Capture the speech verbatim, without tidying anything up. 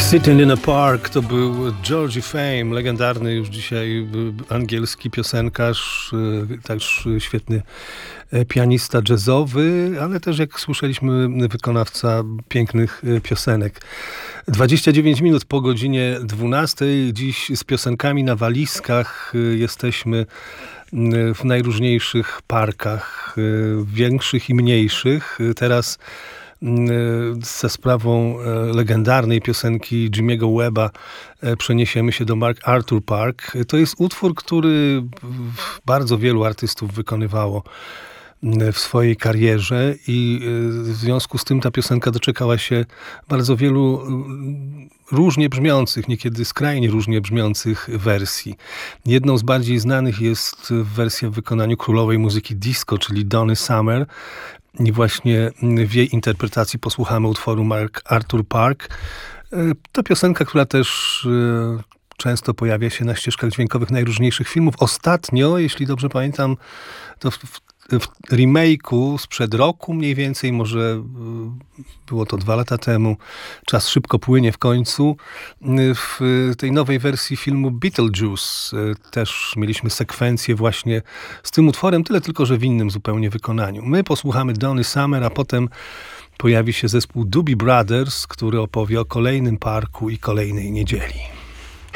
Sitting in a Park to był Georgie Fame, legendarny już dzisiaj angielski piosenkarz, też świetny pianista jazzowy, ale też, jak słyszeliśmy, wykonawca pięknych piosenek. dwadzieścia dziewięć minut po godzinie dwunastej. Dziś z piosenkami na walizkach jesteśmy w najróżniejszych parkach, większych i mniejszych. Teraz za sprawą legendarnej piosenki Jimmy'ego Webba przeniesiemy się do MacArthur Park. To jest utwór, który bardzo wielu artystów wykonywało w swojej karierze i w związku z tym ta piosenka doczekała się bardzo wielu różnie brzmiących, niekiedy skrajnie różnie brzmiących wersji. Jedną z bardziej znanych jest wersja w wykonaniu królowej muzyki disco, czyli Donny Summer. I właśnie w jej interpretacji posłuchamy utworu MacArthur Park. To piosenka, która też często pojawia się na ścieżkach dźwiękowych najróżniejszych filmów. Ostatnio, jeśli dobrze pamiętam, to w, w remake'u sprzed roku mniej więcej, może było to dwa lata temu, czas szybko płynie w końcu, w tej nowej wersji filmu Beetlejuice też mieliśmy sekwencję właśnie z tym utworem, tyle tylko, że w innym zupełnie wykonaniu. My posłuchamy Donny Summer, a potem pojawi się zespół Doobie Brothers, który opowie o kolejnym parku i kolejnej niedzieli.